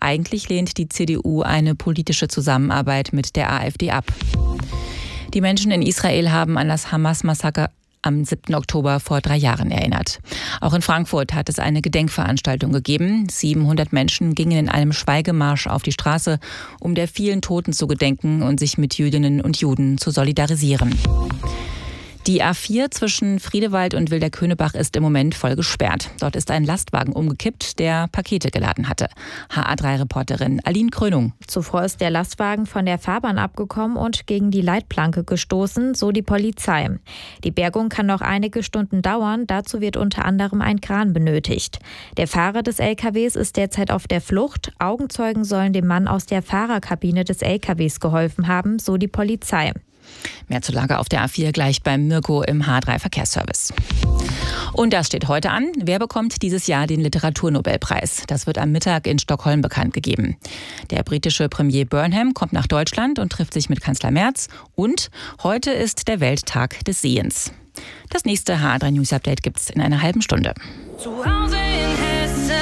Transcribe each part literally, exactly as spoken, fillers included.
Eigentlich lehnt die C D U eine politische Zusammenarbeit mit der AfD ab. Die Menschen in Israel haben an das Hamas-Massaker am siebten Oktober vor drei Jahren erinnert. Auch in Frankfurt hat es eine Gedenkveranstaltung gegeben. siebenhundert Menschen gingen in einem Schweigemarsch auf die Straße, um der vielen Toten zu gedenken und sich mit Jüdinnen und Juden zu solidarisieren. Die A vier zwischen Friedewald und Wilderköhnebach ist im Moment voll gesperrt. Dort ist ein Lastwagen umgekippt, der Pakete geladen hatte. H A drei Reporterin Aline Krönung. Zuvor ist der Lastwagen von der Fahrbahn abgekommen und gegen die Leitplanke gestoßen, so die Polizei. Die Bergung kann noch einige Stunden dauern, dazu wird unter anderem ein Kran benötigt. Der Fahrer des L K Ws ist derzeit auf der Flucht. Augenzeugen sollen dem Mann aus der Fahrerkabine des L K Ws geholfen haben, so die Polizei. Mehr zur Lage auf der A vier gleich beim Mirko im H drei Verkehrsservice. Und das steht heute an. Wer bekommt dieses Jahr den Literaturnobelpreis? Das wird am Mittag in Stockholm bekannt gegeben. Der britische Premier Burnham kommt nach Deutschland und trifft sich mit Kanzler Merz. Und heute ist der Welttag des Sehens. Das nächste H drei News Update gibt's in einer halben Stunde. Zu Hause in Hessen.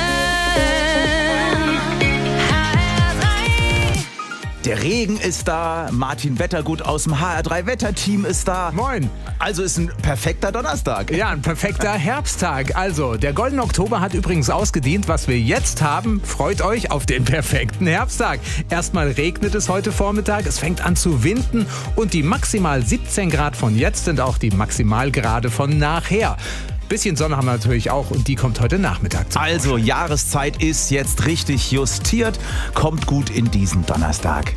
Der Regen ist da, Martin Wettergut aus dem H R drei Wetterteam ist da. Moin. Also ist ein perfekter Donnerstag. Ja, ein perfekter Herbsttag. Also, der Goldene Oktober hat übrigens ausgedient. Was wir jetzt haben, freut euch auf den perfekten Herbsttag. Erstmal regnet es heute Vormittag, es fängt an zu winden und die maximal siebzehn Grad von jetzt sind auch die Maximalgrade von nachher. Bisschen Sonne haben wir natürlich auch und die kommt heute Nachmittag zu. Also, Jahreszeit ist jetzt richtig justiert. Kommt gut in diesen Donnerstag.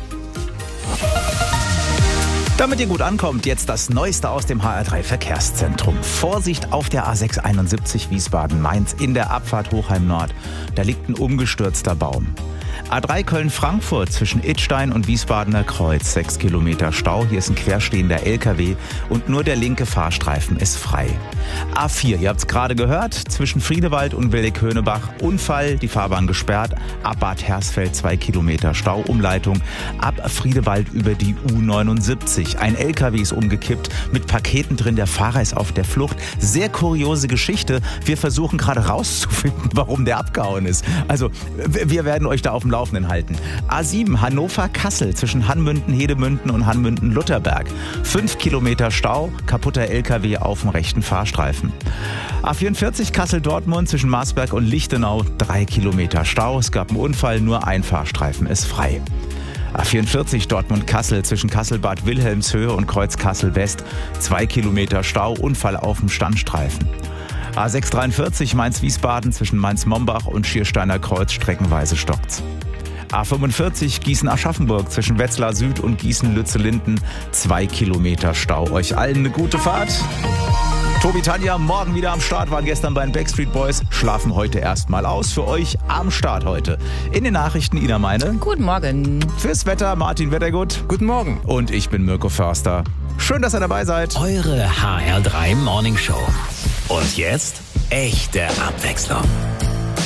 Damit ihr gut ankommt, jetzt das Neueste aus dem H R drei Verkehrszentrum. Vorsicht auf der A sechs einundsiebzig Wiesbaden-Mainz in der Abfahrt Hochheim Nord. Da liegt ein umgestürzter Baum. A drei Köln-Frankfurt zwischen Idstein und Wiesbadener Kreuz. Sechs Kilometer Stau. Hier ist ein querstehender L K W und nur der linke Fahrstreifen ist frei. A vier, ihr habt es gerade gehört, zwischen Friedewald und Wilderköhnebach. Unfall, die Fahrbahn gesperrt. Ab Bad Hersfeld zwei Kilometer Stau. Umleitung ab Friedewald über die U neunundsiebzig. Ein L K W ist umgekippt mit Paketen drin. Der Fahrer ist auf der Flucht. Sehr kuriose Geschichte. Wir versuchen gerade rauszufinden, warum der abgehauen ist. Also wir werden euch da auf dem Laufenden halten. A sieben Hannover-Kassel zwischen Hanmünden-Hedemünden und Hanmünden-Lutherberg. Fünf Kilometer Stau, kaputter L K W auf dem rechten Fahrstreifen. A vierundvierzig Kassel-Dortmund zwischen Marsberg und Lichtenau. Drei Kilometer Stau. Es gab einen Unfall, nur ein Fahrstreifen ist frei. A vierundvierzig Dortmund-Kassel zwischen Kassel-Bad Wilhelmshöhe und Kreuz Kassel-West. Zwei Kilometer Stau, Unfall auf dem Standstreifen. A sechshundertdreiundvierzig Mainz-Wiesbaden zwischen Mainz-Mombach und Schiersteiner Kreuz streckenweise stockt's. A fünfundvierzig Gießen-Aschaffenburg zwischen Wetzlar Süd und Gießen-Lützellinden. Zwei Kilometer Stau. Euch allen eine gute Fahrt. Tobi, Tanja, morgen wieder am Start, waren gestern bei den Backstreet Boys, schlafen heute erstmal aus. Für euch am Start heute. In den Nachrichten Ina Meine. Guten Morgen. Fürs Wetter Martin Wettergut. Guten Morgen. Und ich bin Mirko Förster. Schön, dass ihr dabei seid. Eure H R drei Morning Show. Und jetzt echte Abwechslung.